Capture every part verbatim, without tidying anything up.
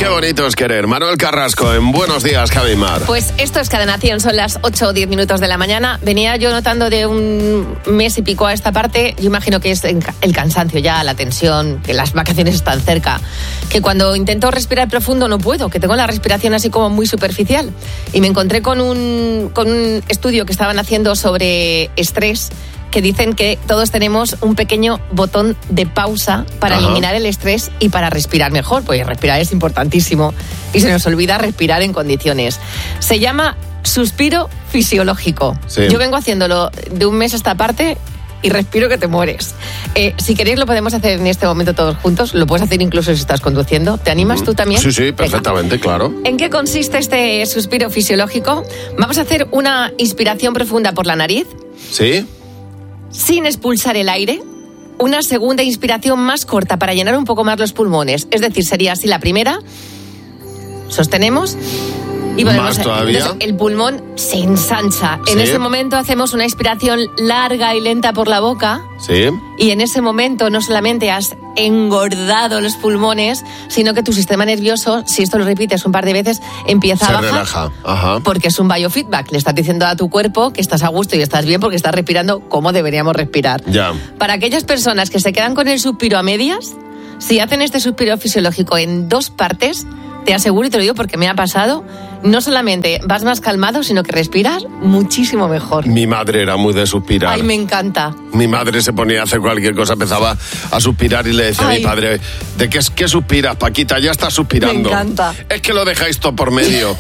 Qué bonito es querer. Manuel Carrasco, en Buenos Días, Javi Mar. Pues esto es Cadena cien, son las ocho o diez minutos de la mañana. Venía yo notando de un mes y pico a esta parte, yo imagino que es el cansancio ya, la tensión, que las vacaciones están cerca, que cuando intento respirar profundo no puedo, que tengo la respiración así como muy superficial. Y me encontré con un, con un estudio que estaban haciendo sobre estrés, que dicen que todos tenemos un pequeño botón de pausa para Ajá. eliminar el estrés y para respirar mejor, porque respirar es importantísimo y se nos olvida respirar en condiciones. Se llama suspiro fisiológico. Sí. Yo vengo haciéndolo de un mes a esta parte y respiro que te mueres. Eh, si queréis lo podemos hacer en este momento todos juntos, lo puedes hacer incluso si estás conduciendo. ¿Te animas uh-huh. tú también? Sí, sí, perfectamente, Venga. claro. ¿En qué consiste este suspiro fisiológico? Vamos a hacer una inspiración profunda por la nariz. Sí. Sin expulsar el aire, una segunda inspiración más corta para llenar un poco más los pulmones. Es decir, sería así la primera, sostenemos y más todavía. El pulmón se ensancha. Sí. En ese momento hacemos una inspiración larga y lenta por la boca. Sí. Y en ese momento no solamente has engordado los pulmones, sino que tu sistema nervioso, si esto lo repites un par de veces, empieza se a bajar. Relaja. Ajá. Porque es un biofeedback. Le estás diciendo a tu cuerpo que estás a gusto y estás bien porque estás respirando como deberíamos respirar. Ya. Para aquellas personas que se quedan con el suspiro a medias, si hacen este suspiro fisiológico en dos partes, te aseguro, y te lo digo porque me ha pasado, no solamente vas más calmado, sino que respiras muchísimo mejor. Mi madre era muy de suspirar. Ay, me encanta. Mi madre se ponía a hacer cualquier cosa, empezaba a suspirar y le decía Ay. a mi padre, ¿de qué, qué suspiras, Paquita? Ya estás suspirando. Me encanta. Es que lo dejáis todo por medio.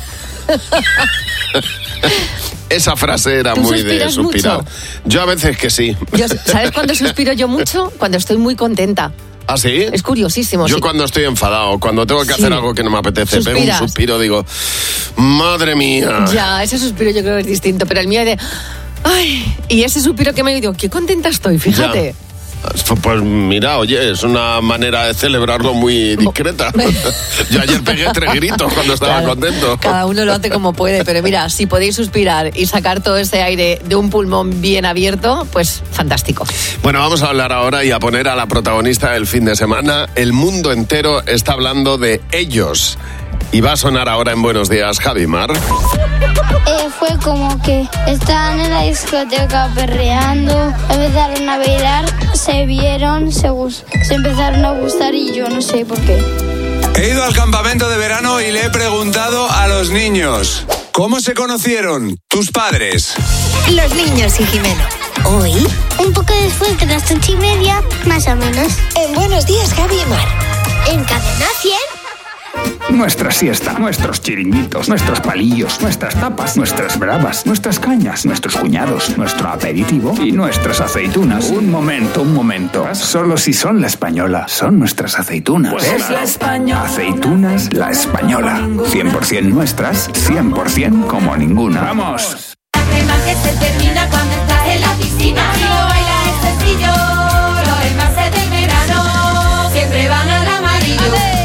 Esa frase era muy de suspirar. Mucho? Yo a veces que sí. Yo, ¿sabes cuándo suspiro yo mucho? Cuando estoy muy contenta. ¿Ah, sí? Es curiosísimo. Yo sí. cuando estoy enfadado, cuando tengo que sí. hacer algo que no me apetece, Suspiras. pego un suspiro, digo, madre mía. Ya, ese suspiro yo creo que es distinto, pero el mío es de, ay, y ese suspiro que me digo, qué contenta estoy, fíjate. Ya. Pues mira, oye, es una manera de celebrarlo muy discreta. Yo ayer pegué tres gritos cuando estaba claro, contento. Cada uno lo hace como puede, pero mira, si podéis suspirar y sacar todo ese aire de un pulmón bien abierto, pues fantástico. Bueno, vamos a hablar ahora y a poner a la protagonista del fin de semana. El mundo entero está hablando de ellos. Y va a sonar ahora en Buenos Días, Javi Mar. Eh, fue como que estaban en la discoteca perreando, empezaron a bailar, se vieron, se, se empezaron a gustar y yo no sé por qué. He ido al campamento de verano y le he preguntado a los niños, ¿cómo se conocieron tus padres? Los niños y Jimeno. Hoy, un poco después de las ocho y media, más o menos. En Buenos Días, Javi y Mar. En Cadena cien. Nuestra siesta, nuestros chiringuitos, nuestros palillos, nuestras tapas, nuestras bravas, nuestras cañas, nuestros cuñados, nuestro aperitivo y nuestras aceitunas. Un momento, un momento. Solo si son la española, son nuestras aceitunas. Pues es la española. Aceitunas La Española. cien por ciento nuestras, cien por ciento como ninguna. ¡Vamos! La crema que se termina cuando estás en la piscina. Si lo baila es sencillo, los envases de verano siempre van al amarillo.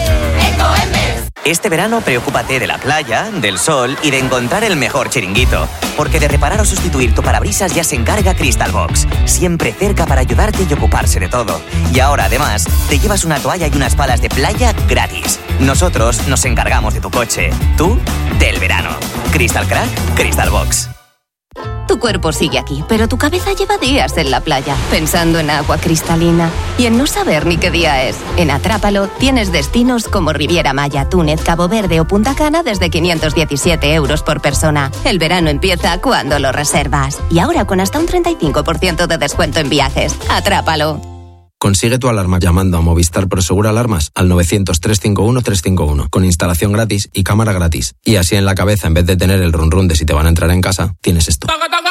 Este verano preocúpate de la playa, del sol y de encontrar el mejor chiringuito. Porque de reparar o sustituir tu parabrisas ya se encarga Crystal Box. Siempre cerca para ayudarte y ocuparse de todo. Y ahora además te llevas una toalla y unas palas de playa gratis. Nosotros nos encargamos de tu coche. Tú, del verano. Crystal Crack, Crystal Box. Tu cuerpo sigue aquí, pero tu cabeza lleva días en la playa, pensando en agua cristalina y en no saber ni qué día es. En Atrápalo tienes destinos como Riviera Maya, Túnez, Cabo Verde o Punta Cana desde quinientos diecisiete euros por persona. El verano empieza cuando lo reservas. Y ahora con hasta un treinta y cinco por ciento de descuento en viajes. Atrápalo. Consigue tu alarma llamando a Movistar Prosegur Alarmas al novecientos, trescientos cincuenta y uno, trescientos cincuenta y uno con instalación gratis y cámara gratis. Y así en la cabeza, en vez de tener el run run de si te van a entrar en casa, tienes esto.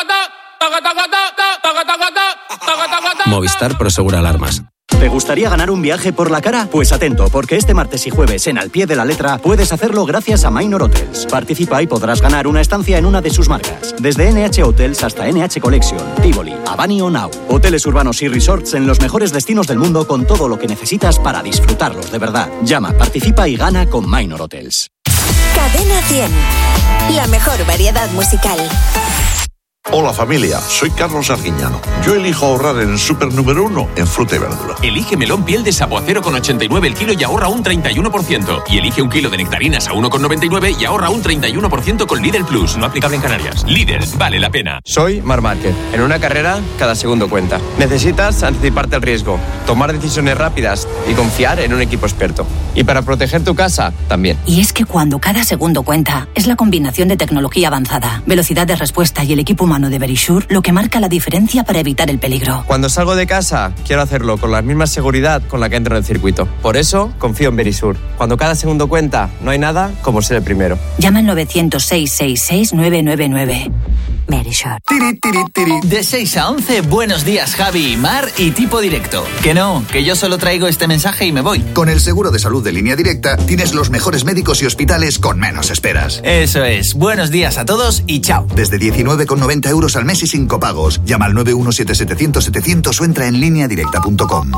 Movistar Prosegur Alarmas. ¿Te gustaría ganar un viaje por la cara? Pues atento, porque este martes y jueves en Al Pie de la Letra puedes hacerlo gracias a Minor Hotels. Participa y podrás ganar una estancia en una de sus marcas. Desde N H Hotels hasta N H Collection, Tivoli, Avani o Now. Hoteles urbanos y resorts en los mejores destinos del mundo con todo lo que necesitas para disfrutarlos de verdad. Llama, participa y gana con Minor Hotels. Cadena cien. La mejor variedad musical. Hola familia, soy Carlos Arguiñano. Yo elijo ahorrar en el súper número uno en fruta y verdura. Elige melón piel de sapo a cero coma ochenta y nueve el kilo y ahorra un treinta y uno por ciento. Y elige un kilo de nectarinas a uno coma noventa y nueve y ahorra un treinta y uno por ciento con Lidl Plus. No aplicable en Canarias. Lidl, vale la pena. Soy Mar Márquez. En una carrera, cada segundo cuenta. Necesitas anticiparte al riesgo, tomar decisiones rápidas y confiar en un equipo experto. Y para proteger tu casa, también. Y es que cuando cada segundo cuenta, es la combinación de tecnología avanzada, velocidad de respuesta y el equipo humano de Verisure lo que marca la diferencia para evitar el peligro. Cuando salgo de casa, quiero hacerlo con la misma seguridad con la que entro en el circuito. Por eso, confío en Verisure. Cuando cada segundo cuenta, no hay nada como ser el primero. Llama al novecientos seis seis seis nueve nueve nueve. Verisure. Tiri, tiri, tiri. De seis a once, buenos días, Javi y Mar y Tipo Directo. Que no, que yo solo traigo este mensaje y me voy. Con el seguro de salud de Línea Directa, tienes los mejores médicos y hospitales con menos esperas. Eso es. Buenos días a todos y chao. Desde diecinueve con noventa euros al mes y sin copagos. Llama al nueve uno siete siete cero cero setecientos o entra en línea directa punto com.